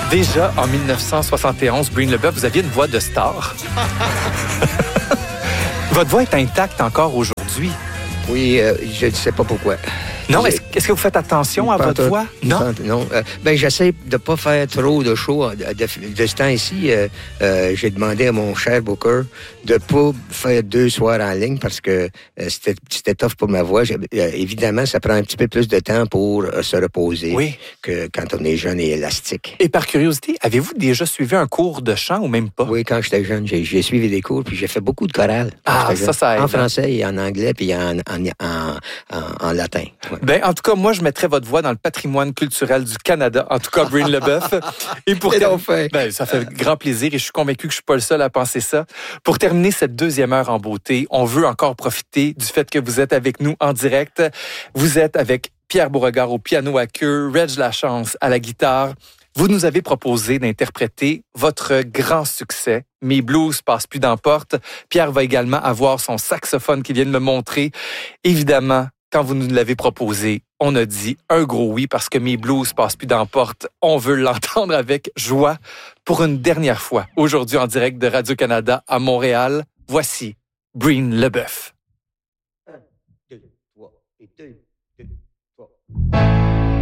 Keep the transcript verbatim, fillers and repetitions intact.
Déjà, en dix-neuf cent soixante et onze, Breen LeBeuf, vous aviez une voix de star. Votre voix est intacte encore aujourd'hui. Oui, euh, je ne sais pas pourquoi. Non, est-ce, est-ce que vous faites attention à Pas votre tout. voix? Non. Pas- Non. Euh, ben, j'essaie de ne pas faire trop de shows. De, de, de ce temps-ci, euh, euh, j'ai demandé à mon cher Booker de ne pas faire deux soirs en ligne parce que euh, c'était, c'était tough pour ma voix. J'ai- euh, évidemment, ça prend un petit peu plus de temps pour euh, se reposer Oui. que quand on est jeune et élastique. Et par curiosité, avez-vous déjà suivi un cours de chant ou même pas? Oui, quand j'étais jeune, j'ai, j'ai suivi des cours puis j'ai fait beaucoup de chorales. quand Ah, j'étais ça, jeune. ça aide, En hein? français et en anglais puis en, en, en, en, en latin. Ouais. Ben, en tout cas, moi, je mettrais votre voix dans le patrimoine culturel du Canada. En tout cas, Breen LeBeuf. Et pour C'est ter- donc fait. ben, ça fait grand plaisir et je suis convaincu que je suis pas le seul à penser ça. Pour terminer cette deuxième heure en beauté, on veut encore profiter du fait que vous êtes avec nous en direct. Vous êtes avec Pierre Beauregard au piano à queue, Reg Lachance à la guitare. Vous nous avez proposé d'interpréter votre grand succès, « Mes blues passent plus d'emporte ». Pierre va également avoir son saxophone qu'il vient de me montrer. Évidemment, quand vous nous l'avez proposé, on a dit un gros oui parce que « Mes blues passent plus d'emporte ». On veut l'entendre avec joie pour une dernière fois. Aujourd'hui, en direct de Radio-Canada à Montréal, voici Breen LeBeuf. Un, deux, trois, et deux, deux, trois.